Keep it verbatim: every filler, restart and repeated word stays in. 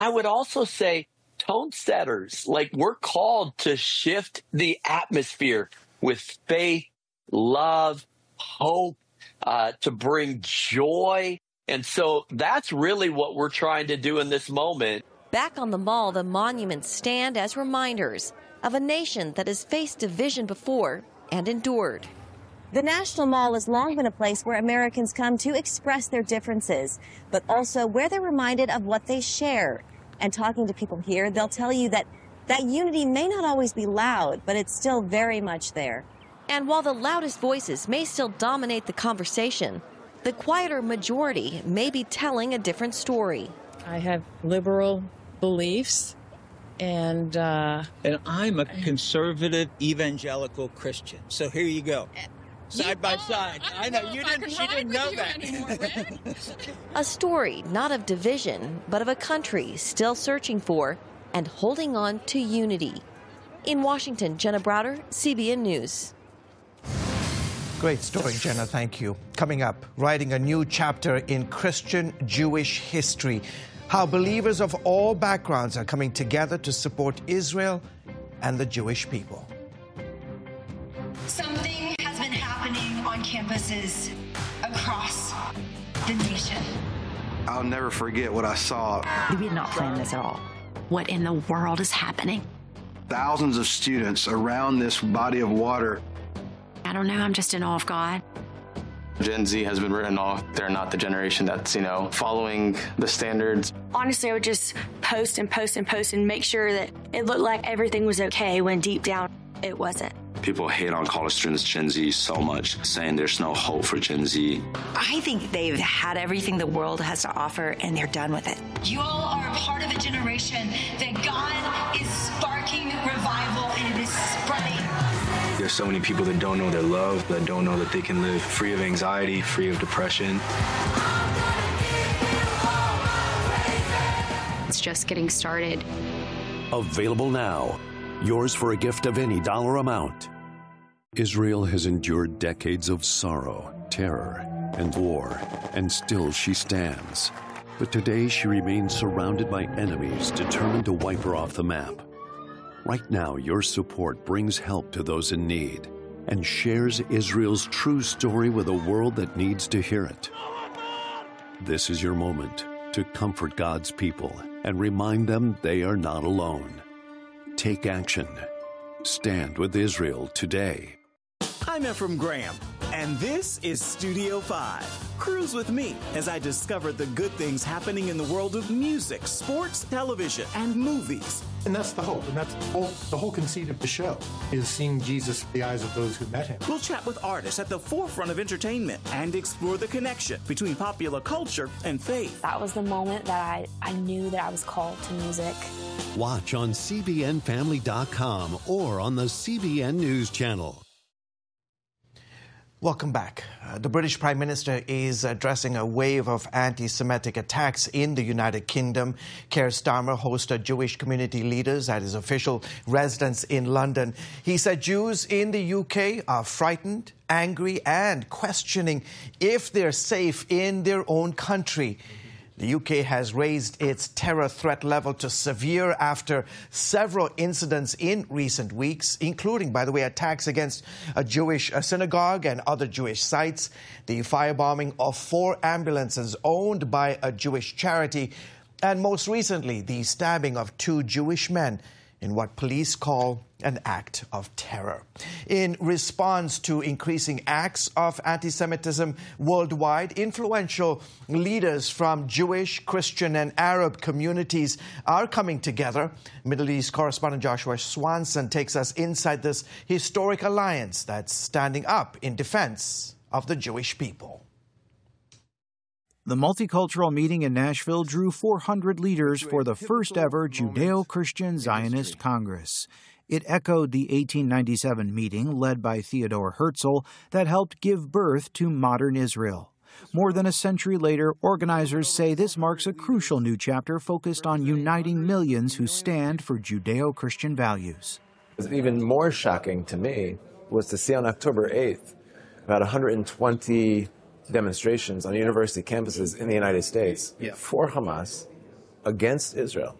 I would also say tone setters. Like, we're called to shift the atmosphere with faith, love, hope, uh, to bring joy. And so that's really what we're trying to do in this moment. Back on the Mall, the monuments stand as reminders of a nation that has faced division before and endured. The National Mall has long been a place where Americans come to express their differences, but also where they're reminded of what they share. And talking to people here, they'll tell you that that unity may not always be loud, but it's still very much there. And while the loudest voices may still dominate the conversation, the quieter majority may be telling a different story. I have liberal beliefs, and uh, and I'm a conservative evangelical Christian. So here you go, side you by are. side. I, I know you didn't. She didn't know that. Anymore, A story not of division, but of a country still searching for and holding on to unity. In Washington, Jenna Browder, C B N News. Great story, Jenna. Thank you. Coming up, writing a new chapter in Christian Jewish history. How believers of all backgrounds are coming together to support Israel and the Jewish people. Something has been happening on campuses across the nation. I'll never forget what I saw. We did not plan this at all. What in the world is happening? Thousands of students around this body of water. I don't know, I'm just in awe of God. Gen Z has been written off. They're not the generation that's, you know, following the standards. Honestly, I would just post and post and post and make sure that it looked like everything was okay when deep down it wasn't. People hate on college students, Gen Z, so much, saying there's no hope for Gen Z. I think they've had everything the world has to offer, and they're done with it. You all are a part of a generation that God is sparking revival, and it is spreading. There's so many people that don't know their love, that don't know that they can live free of anxiety, free of depression. It's just getting started. Available now. Yours for a gift of any dollar amount. Israel has endured decades of sorrow, terror, and war, and still she stands. But today she remains surrounded by enemies determined to wipe her off the map. Right now, your support brings help to those in need and shares Israel's true story with a world that needs to hear it. This is your moment to comfort God's people and remind them they are not alone. Take action. Stand with Israel today. I'm Ephraim Graham, and this is Studio five. Cruise with me as I discover the good things happening in the world of music, sports, television, and movies. And that's the hope, and that's the whole, the whole conceit of the show, is seeing Jesus through the eyes of those who met him. We'll chat with artists at the forefront of entertainment and explore the connection between popular culture and faith. That was the moment that I, I knew that I was called to music. Watch on C B N Family dot com or on the C B N News Channel. Welcome back. Uh, the British Prime Minister is addressing a wave of anti-Semitic attacks in the United Kingdom. Keir Starmer hosted Jewish community leaders at his official residence in London. He said Jews in the U K are frightened, angry, and questioning if they're safe in their own country. The U K has raised its terror threat level to severe after several incidents in recent weeks, including, by the way, attacks against a Jewish synagogue and other Jewish sites, the firebombing of four ambulances owned by a Jewish charity, and most recently, the stabbing of two Jewish men in what police call an act of terror. In response to increasing acts of anti-Semitism worldwide, influential leaders from Jewish, Christian, and Arab communities are coming together. Middle East correspondent Joshua Swanson takes us inside this historic alliance that's standing up in defense of the Jewish people. The multicultural meeting in Nashville drew four hundred leaders for the first ever Judeo-Christian Zionist Congress. It echoed the eighteen ninety-seven meeting led by Theodore Herzl that helped give birth to modern Israel. More than a century later, organizers say this marks a crucial new chapter focused on uniting millions who stand for Judeo-Christian values. Even more shocking to me was to see on October eighth about one hundred twenty demonstrations on university campuses in the United States yeah. for Hamas against Israel.